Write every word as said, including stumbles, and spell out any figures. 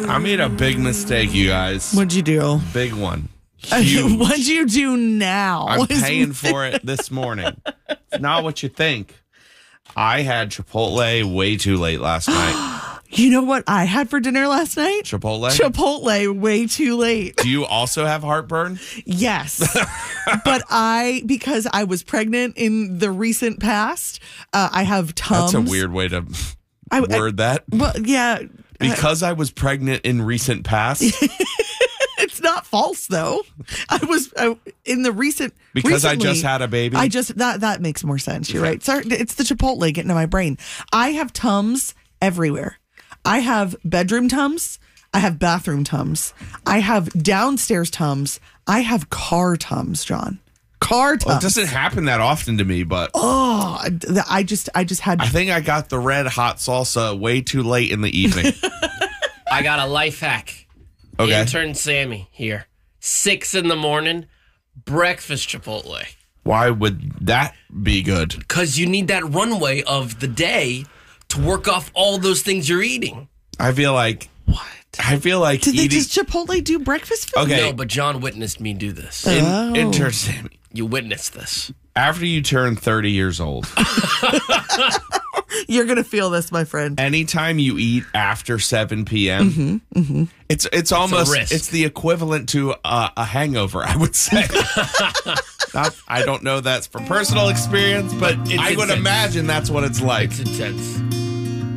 I made a big mistake, you guys. What'd you do? Big one. Huge. What'd you do now? I'm paying for it this morning. It's not what you think. I had Chipotle way too late last night. You know what I had for dinner last night? Chipotle? Chipotle way too late. Do you also have heartburn? Yes. But I, because I was pregnant in the recent past, uh, I have Tums. That's a weird way to I, word I, that. Well, yeah. Because I was pregnant in recent past. It's not false, though. I was I, in the recent. Because recently, I just had a baby. I just that that makes more sense. You're right. Sorry, it's the Chipotle getting to my brain. I have Tums everywhere. I have bedroom Tums. I have bathroom Tums. I have downstairs Tums. I have car Tums, John. Car Tums. Well, it doesn't happen that often to me, but oh, I just I just had. I think I got the red hot salsa way too late in the evening. I got a life hack. Okay. Intern Sammy here. Six in the morning, breakfast Chipotle. Why would that be good? Because you need that runway of the day to work off all those things you're eating. I feel like What? I feel like Did they, eating. does Chipotle do breakfast food? Okay. No, but John witnessed me do this. In, Oh. Intern Sammy. You witnessed this. After you turn thirty years old, You're gonna feel this, my friend. anytime you eat after seven p.m., mm-hmm, mm-hmm. it's it's almost risk. it's the equivalent to a, a hangover, I would say. Not, I don't know that's from personal experience, but But it's I would intense. imagine that's what it's like. It's intense.